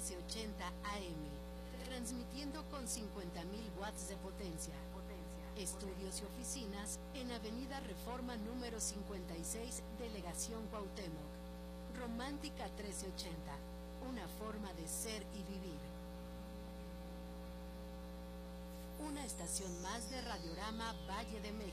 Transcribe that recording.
1380 AM, transmitiendo con 50.000 watts de potencia. Estudios y oficinas en Avenida Reforma número 56, Delegación Cuauhtémoc. Romántica 1380, una forma de ser y vivir. Una estación más de Radiorama Valle de México.